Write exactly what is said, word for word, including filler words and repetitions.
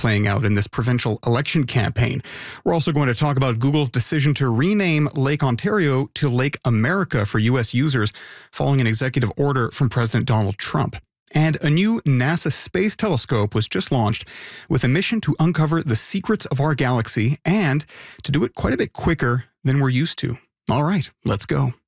playing out in this provincial election campaign. We're also going to talk about Google's decision to rename Lake Ontario to Lake America for U S users following an executive order from President Donald Trump. And a new NASA space telescope was just launched with a mission to uncover the secrets of our galaxy and to do it quite a bit quicker than we're used to. All right, let's go.